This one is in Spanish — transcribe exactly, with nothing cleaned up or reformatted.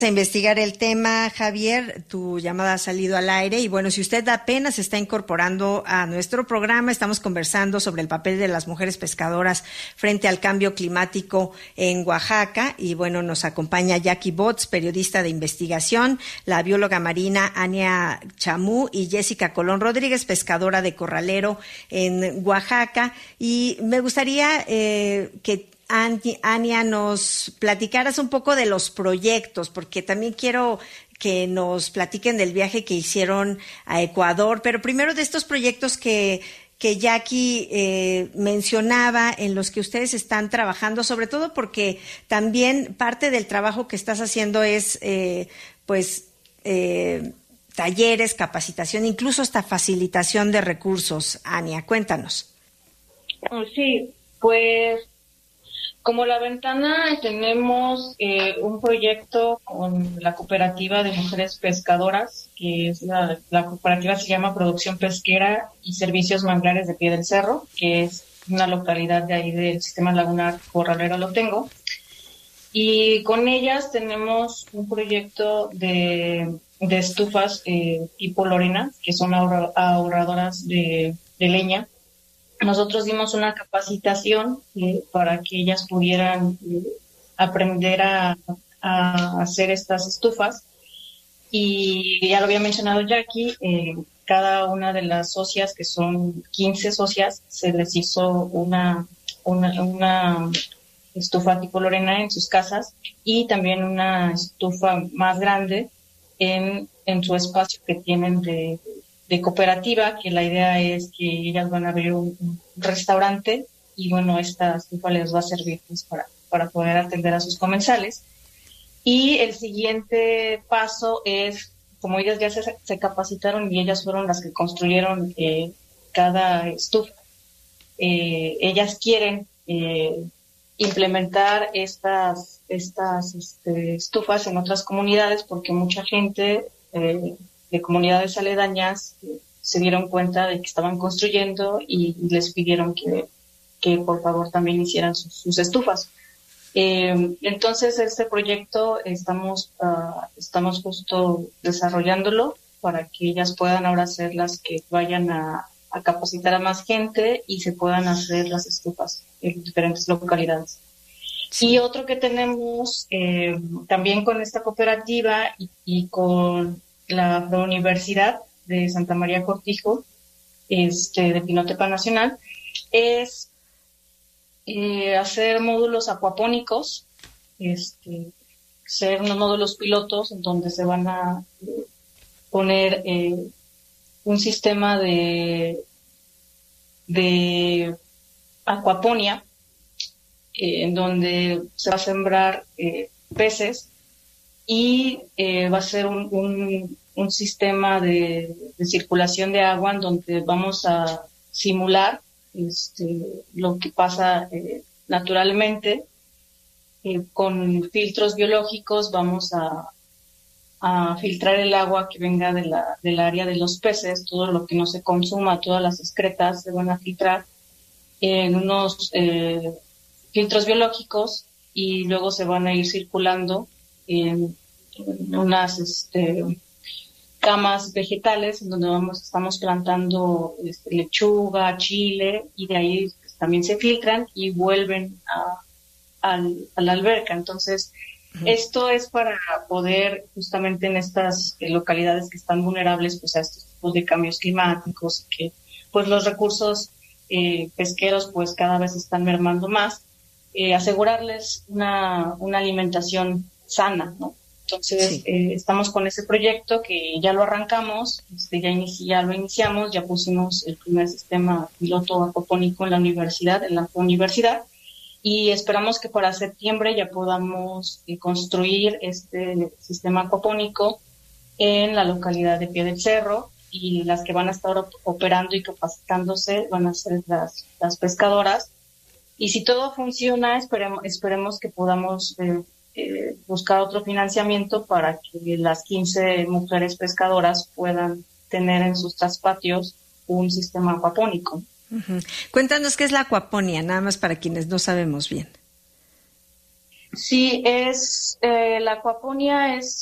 A investigar el tema, Javier, tu llamada ha salido al aire y bueno, si usted apenas se está incorporando a nuestro programa, estamos conversando sobre el papel de las mujeres pescadoras frente al cambio climático en Oaxaca y bueno, nos acompaña Jackie Botz, periodista de investigación, la bióloga marina Ania Chamú y Jessica Colón Rodríguez, pescadora de corralero en Oaxaca, y me gustaría eh, que Ania, nos platicaras un poco de los proyectos, porque también quiero que nos platiquen del viaje que hicieron a Ecuador, pero primero de estos proyectos que, que Jackie eh, mencionaba, en los que ustedes están trabajando, sobre todo porque también parte del trabajo que estás haciendo es, eh, pues, eh, talleres, capacitación, incluso hasta facilitación de recursos. Ania, cuéntanos. Sí, pues como La Ventana tenemos eh, un proyecto con la Cooperativa de Mujeres Pescadoras, que es la, la cooperativa se llama Producción Pesquera y Servicios Manglares de Pie del Cerro, que es una localidad de ahí del sistema lagunar Corralero Lo Tengo. Y con ellas tenemos un proyecto de, de estufas eh, tipo Lorena, que son ahorra, ahorradoras de, de leña. Nosotros dimos una capacitación eh, para que ellas pudieran eh, aprender a, a hacer estas estufas. Y ya lo había mencionado Jackie, eh, cada una de las socias, que son quince socias, se les hizo una, una, una estufa tipo Lorena en sus casas y también una estufa más grande en, en su espacio que tienen de de cooperativa, que la idea es que ellas van a abrir un, un restaurante y bueno, esta estufa les va a servir pues, para, para poder atender a sus comensales. Y el siguiente paso es, como ellas ya se, se capacitaron y ellas fueron las que construyeron eh, cada estufa, eh, ellas quieren eh, implementar estas, estas este, estufas en otras comunidades porque mucha gente eh, de comunidades aledañas eh, se dieron cuenta de que estaban construyendo y, y les pidieron que, que por favor también hicieran sus, sus estufas. Eh, entonces este proyecto estamos, uh, estamos justo desarrollándolo para que ellas puedan ahora ser las que vayan a, a capacitar a más gente y se puedan hacer las estufas en diferentes localidades. Sí. Y otro que tenemos eh, también con esta cooperativa y, y con la Universidad de Santa María Cortijo, este, de Pinotepa Nacional, es eh, hacer módulos acuapónicos, este, ser unos módulos pilotos en donde se van a eh, poner eh, un sistema de, de acuaponía, eh, en donde se va a sembrar eh, peces y eh, va a ser un, un, un sistema de, de circulación de agua en donde vamos a simular este, lo que pasa eh, naturalmente. Eh, con filtros biológicos vamos a, a filtrar el agua que venga de la, del área de los peces, todo lo que no se consuma, todas las excretas se van a filtrar en unos eh, filtros biológicos y luego se van a ir circulando en, en unas este, camas vegetales en donde vamos, estamos plantando este, lechuga, chile, y de ahí pues, también se filtran y vuelven a, a, a la alberca. Entonces, uh-huh. Esto es para poder justamente en estas eh, localidades que están vulnerables pues, a estos tipos de cambios climáticos, que pues los recursos eh, pesqueros pues cada vez están mermando más, eh, asegurarles una, una alimentación sana, ¿no? Entonces, sí. eh, estamos con ese proyecto que ya lo arrancamos, este, ya, inici- ya lo iniciamos, ya pusimos el primer sistema piloto acuapónico en la universidad, en la universidad, y esperamos que para septiembre ya podamos eh, construir este sistema acuapónico en la localidad de Pie del Cerro, y las que van a estar op- operando y capacitándose van a ser las, las pescadoras. Y si todo funciona, esperemos, esperemos que podamos eh, eh, buscar otro financiamiento para que las quince mujeres pescadoras puedan tener en sus traspatios un sistema acuapónico. Uh-huh. Cuéntanos qué es la acuaponía, nada más para quienes no sabemos bien. Sí, es eh, la acuaponía es